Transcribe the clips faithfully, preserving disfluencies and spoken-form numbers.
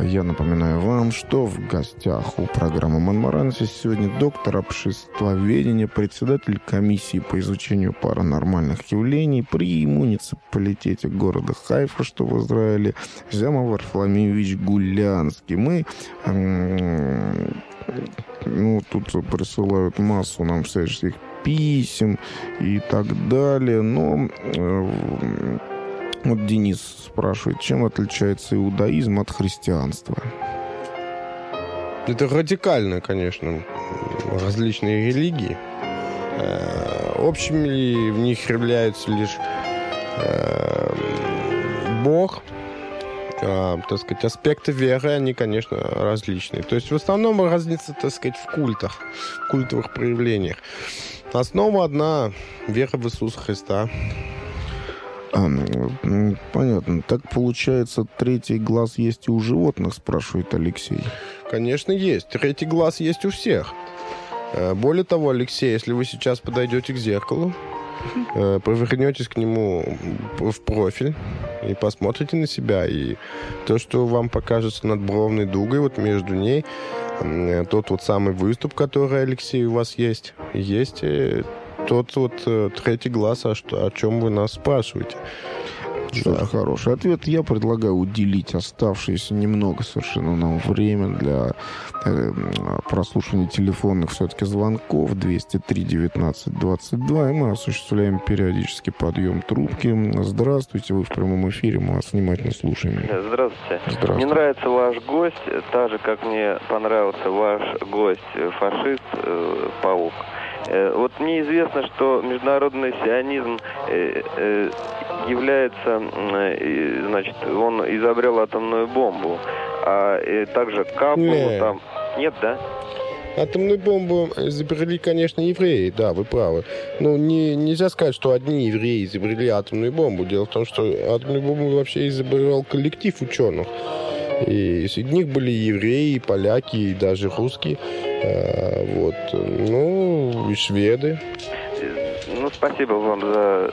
Я напоминаю вам, что в гостях у программы «Монмаранси» сегодня доктор обществоведения, председатель комиссии по изучению паранормальных явлений при муниципалитете города Хайфа, что в Израиле, Зяма Варфоломеевич Гулянский. Мы... Ну, тут присылают массу нам всяческих писем и так далее, но... Вот Денис спрашивает, чем отличается иудаизм от христианства? Это радикально, конечно, различные религии. Общими ли в них являются лишь Бог, так сказать, аспекты веры, они, конечно, различные. То есть в основном разница, так сказать, в культах, в культовых проявлениях. Основа одна – вера в Иисуса Христа. А, понятно. Так получается, третий глаз есть и у животных, спрашивает Алексей. Конечно, есть. Третий глаз есть у всех. Более того, Алексей, если вы сейчас подойдете к зеркалу, повернетесь к нему в профиль и посмотрите на себя, и то, что вам покажется над бровной дугой, вот между ней, тот вот самый выступ, который, Алексей, у вас есть, есть тот вот третий глаз, о, что, о чем вы нас спрашиваете. Что да. Хороший ответ. Я предлагаю уделить оставшееся немного совершенно нам время для э, прослушивания телефонных все-таки звонков двести три девятнадцать двадцать два, и мы осуществляем периодически подъем трубки. Здравствуйте, вы в прямом эфире, мы вас внимательно слушаем. Здравствуйте. Здравствуйте. Мне нравится ваш гость, так же, как мне понравился ваш гость, фашист, э, паук. Вот мне известно, что международный сионизм является, значит, он изобрел атомную бомбу, а также Кабулу там... Нет, да? Атомную бомбу изобрели, конечно, евреи, да, вы правы. Но не, нельзя сказать, что одни евреи изобрели атомную бомбу. Дело в том, что атомную бомбу вообще изобрел коллектив ученых. И среди них были евреи, поляки, и даже русские. Вот. Ну, и шведы. Ну, спасибо вам за...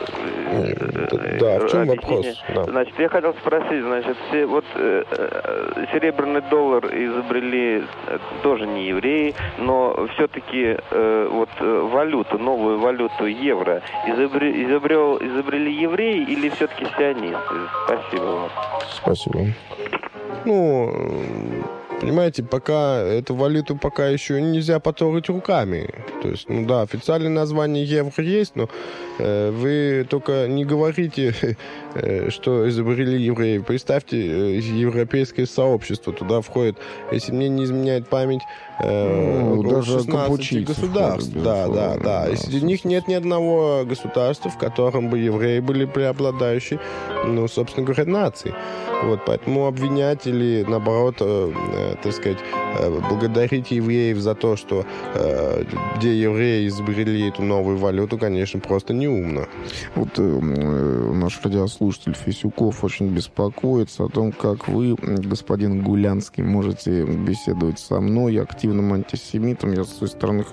Да, в чем вопрос? Да. Значит, я хотел спросить, значит, все, вот э, серебряный доллар изобрели тоже не евреи, но все-таки э, вот валюту, новую валюту евро изобрели, изобрел, изобрели евреи или все-таки сионисты? Спасибо вам. Спасибо. Ну, понимаете, пока эту валюту пока еще нельзя потрогать руками. То есть, ну да, официальное название евро есть, но э, вы только не говорите, э, что изобрели евреи. Представьте, э, европейское сообщество, туда входит, если мне не изменяет память, э, ну, даже шестнадцать государств. Входит, да, да, да, да. И среди них нет ни одного государства, в котором бы евреи были преобладающей, ну, собственно говоря, нацией. Вот, поэтому обвинять или, наоборот, э, э, так сказать, э, благодарить евреев за то, что э, где евреи изобрели эту новую валюту, конечно, просто неумно. Вот э, наш радиослушатель Фисюков очень беспокоится о том, как вы, господин Гулянский, можете беседовать со мной, активным антисемитом. Я, с своей стороны,